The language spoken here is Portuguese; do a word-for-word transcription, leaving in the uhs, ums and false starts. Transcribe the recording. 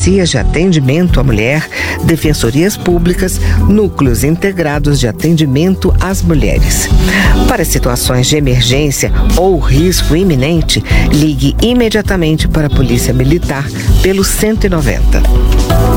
delegacias de atendimento à mulher, defensorias públicas, núcleos integrados de atendimento às mulheres. Para situações de emergência ou risco iminente, ligue imediatamente para a Polícia Militar pelo cento e noventa.